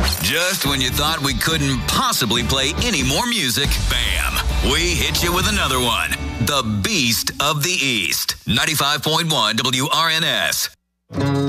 Just when you thought we couldn't possibly play any more music, bam, we hit you with another one. The Beast of the East. 95.1 WRNS.